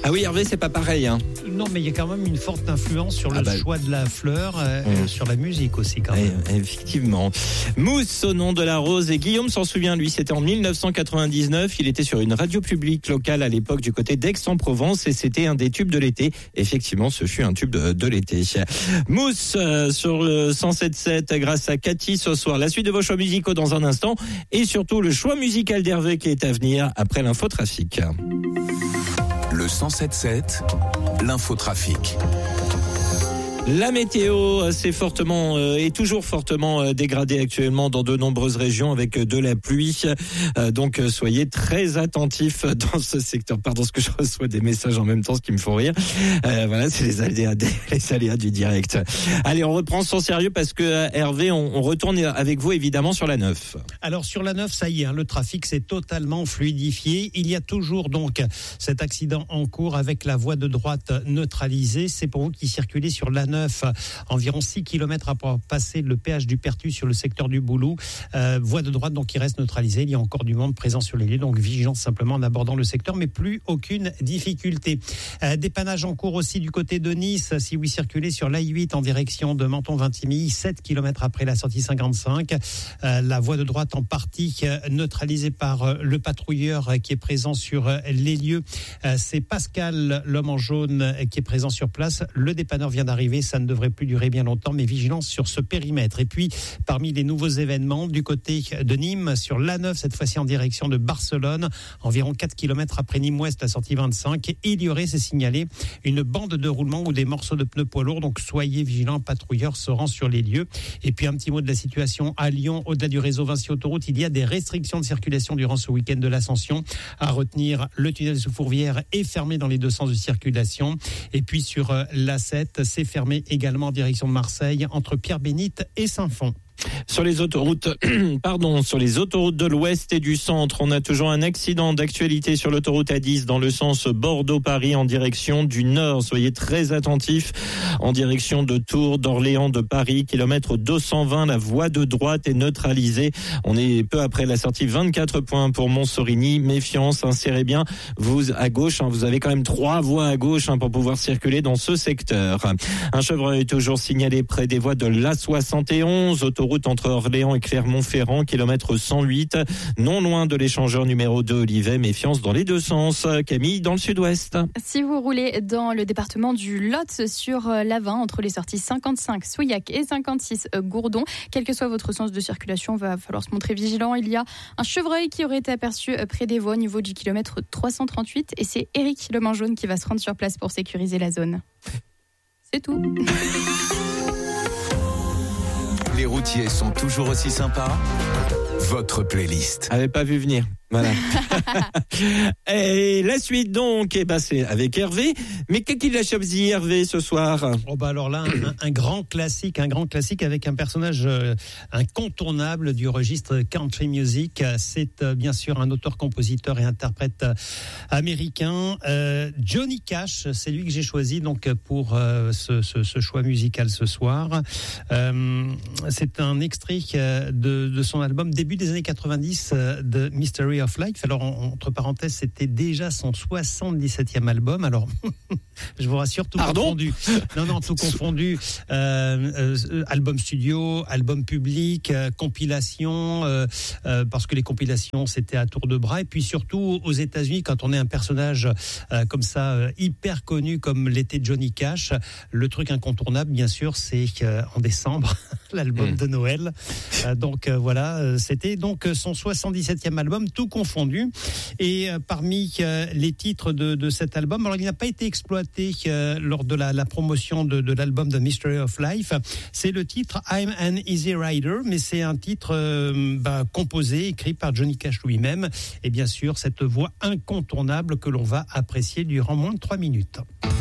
Ah oui, Hervé, c'est pas pareil. Hein. Non, mais il y a quand même une forte influence sur le choix de la fleur, sur la musique aussi quand même. Effectivement. Mousse au nom de la rose. Et Guillaume s'en souvient, lui, c'était en 1999. Il était sur une radio publique locale à l'époque du côté d'Aix-en-Provence et c'était un des tubes de l'été. Effectivement, ce fut un tube de l'été. Mousse sur le 107.7 grâce à Cathy ce soir. La suite de vos choix musicaux dans un instant et surtout le choix musical d'Hervé qui est à venir après l'infotrafic. Le 107.7, l'infotrafic. La météo s'est fortement est toujours fortement dégradée actuellement dans de nombreuses régions avec de la pluie. Donc soyez très attentifs dans ce secteur. Pardon, ce que je reçois des messages en même temps, ce qui me font rire. Voilà, c'est les aléas du direct. Allez, on reprend son sérieux parce que Hervé, on retourne avec vous évidemment sur la 9. Alors sur la 9, ça y est, le trafic s'est totalement fluidifié. Il y a toujours donc cet accident en cours avec la voie de droite neutralisée. C'est pour vous qui circulez sur la 9, environ 6 km après passer le péage du Pertus sur le secteur du Boulou. Voie de droite donc qui reste neutralisée. Il y a encore du monde présent sur les lieux, donc vigilance simplement en abordant le secteur, mais plus aucune difficulté. Dépannage en cours aussi du côté de Nice, si vous circulez sur l'A8 en direction de Menton-Vintimille, 7 km après la sortie 55. La voie de droite en partie neutralisée par le patrouilleur qui est présent sur les lieux. C'est Pascal, l'homme en jaune, qui est présent sur place. Le dépanneur vient d'arriver. Ça ne devrait plus durer bien longtemps, mais vigilance sur ce périmètre. Et puis, parmi les nouveaux événements, du côté de Nîmes, sur l'A9, cette fois-ci en direction de Barcelone, environ 4 km après Nîmes-Ouest, la sortie 25, il y aurait, c'est signalé, une bande de roulement ou des morceaux de pneus poids lourds. Donc, soyez vigilants, patrouilleurs se rend sur les lieux. Et puis, un petit mot de la situation à Lyon, au-delà du réseau Vinci Autoroute, il y a des restrictions de circulation durant ce week-end de l'Ascension. À retenir, le tunnel sous Fourvière est fermé dans les deux sens de circulation. Et puis, sur l'A7, c'est fermé également en direction de Marseille entre Pierre-Bénite et Saint-Fond. Sur les autoroutes, sur les autoroutes de l'Ouest et du Centre, on a toujours un accident d'actualité sur l'autoroute A10 dans le sens Bordeaux-Paris en direction du Nord. Soyez très attentifs en direction de Tours, d'Orléans, de Paris, kilomètre 220. La voie de droite est neutralisée. On est peu après la sortie 24 points pour Montsorigny. Méfiance, insérez bien vous à gauche. Vous avez quand même 3 voies à gauche pour pouvoir circuler dans ce secteur. Un chevreuil est toujours signalé près des voies de l'A71, autoroute entre Orléans et Clermont-Ferrand, kilomètre 108, non loin de l'échangeur numéro 2 Olivet. Méfiance dans les deux sens. Camille, dans le sud-ouest. Si vous roulez dans le département du Lot sur l'A20, entre les sorties 55 Souillac et 56 Gourdon, quel que soit votre sens de circulation, va falloir se montrer vigilant. Il y a un chevreuil qui aurait été aperçu près des voies au niveau du kilomètre 338 et c'est Eric le main jaune qui va se rendre sur place pour sécuriser la zone. C'est tout. Les routiers sont toujours aussi sympas. Votre playlist. Avait pas vu venir. Voilà. Et la suite donc, c'est avec Hervé. Mais qu'est-ce qu'il a choisi Hervé ce soir ? Alors là, un grand classique avec un personnage incontournable du registre country music. C'est bien sûr un auteur-compositeur et interprète américain, Johnny Cash. C'est lui que j'ai choisi donc pour ce choix musical ce soir. C'est un extrait de son album début des années 90 de Mystery of Life. Alors, entre parenthèses, c'était déjà son 77e album. Alors, je vous rassure, tout confondu. Non, tout confondu. Album studio, album public, compilation, parce que les compilations, c'était à tour de bras. Et puis surtout, aux États-Unis, quand on est un personnage comme ça, hyper connu comme l'était Johnny Cash, le truc incontournable, bien sûr, c'est en décembre, l'album de Noël. Donc voilà, c'était donc son 77e album, tout confondu. Et parmi les titres de cet album, alors il n'a pas été exploité lors de la promotion de l'album The Mystery of Life, c'est le titre I'm an Easy Rider, mais c'est un titre composé, écrit par Johnny Cash lui-même, et bien sûr cette voix incontournable que l'on va apprécier durant moins de 3 minutes.